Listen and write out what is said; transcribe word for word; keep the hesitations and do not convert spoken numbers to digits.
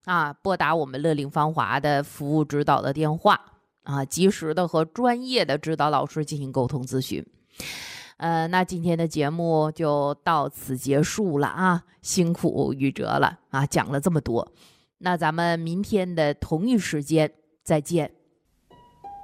啊，拨打我们乐龄芳华的服务指导的电话啊，及时的和专业的指导老师进行沟通咨询。呃，那今天的节目就到此结束了啊，辛苦宇哲了啊，讲了这么多，那咱们明天的同一时间再见。